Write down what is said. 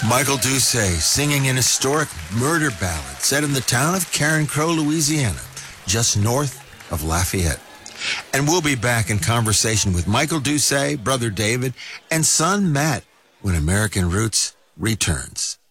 Michael Doucet singing an historic murder ballad set in the town of Carencro, Louisiana, just north of Lafayette. And we'll be back in conversation with Michael Doucet, brother David, and son Matt when American Roots returns.